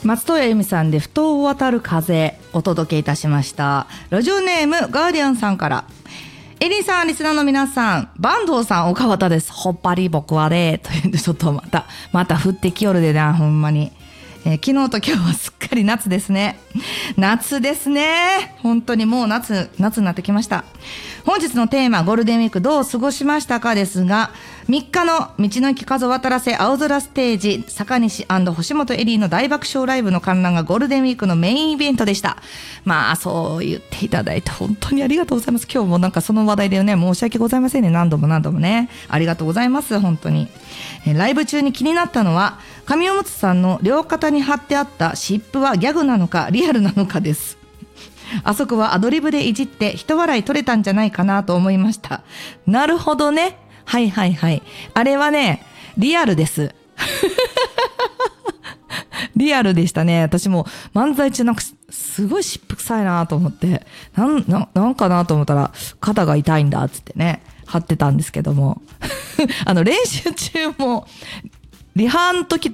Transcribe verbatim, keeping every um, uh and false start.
松任谷由実さんで不当を渡る風お届けいたしました。ラジオネームガーディアンさんから、エリーさん、リスナーの皆さん、坂東さん、岡畑です。ほっぱり僕はねというんで、ちょっとまたまた降ってきよるでな、ほんまに。えー、昨日と今日はすっかり夏ですね。夏ですね。本当にもう夏夏になってきました。本日のテーマ、ゴールデンウィークどう過ごしましたかですが、みっかの道の駅風を渡らせ青空ステージ、坂西&星本エリーの大爆笑ライブの観覧がゴールデンウィークのメインイベントでした。まあそう言っていただいて本当にありがとうございます。今日もなんかその話題でね、申し訳ございませんね。何度も何度もね、ありがとうございます。本当に。えライブ中に気になったのは、神尾睦さんの両肩に貼ってあった湿布はギャグなのかリアルなのかです。あそこはアドリブでいじって一笑い取れたんじゃないかなと思いました。なるほどね。はいはいはい。あれはね、リアルです。リアルでしたね。私も漫才中なんかすごい湿布臭いなと思って、なん、な、なんかなと思ったら肩が痛いんだっつってね、貼ってたんですけども。あの練習中もリハの時と